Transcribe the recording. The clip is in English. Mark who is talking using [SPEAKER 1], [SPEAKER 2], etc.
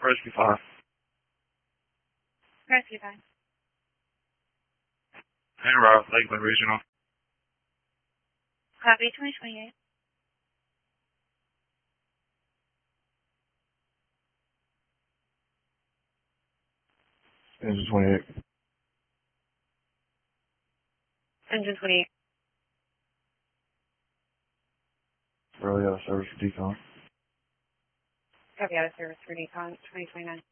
[SPEAKER 1] Rescue 5.
[SPEAKER 2] Rescue 5.
[SPEAKER 1] En route, Lakeland Regional.
[SPEAKER 2] Copy 2028.
[SPEAKER 1] Engine 28.
[SPEAKER 2] Engine 28.
[SPEAKER 1] Early out of service for decon.
[SPEAKER 2] Copy out of service for decon 2029.